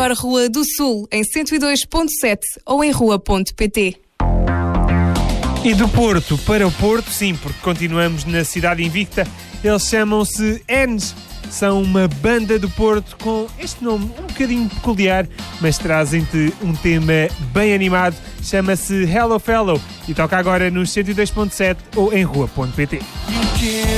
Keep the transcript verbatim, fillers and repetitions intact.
melhor rua do Sul, em cento e dois ponto sete ou em rua ponto pt. E do Porto para o Porto, sim, porque continuamos na cidade invicta. Eles chamam-se Enes. São uma banda do Porto com este nome um bocadinho peculiar, mas trazem-te um tema bem animado. Chama-se Hello Fellow e toca agora nos cento e dois ponto sete ou em rua ponto pt.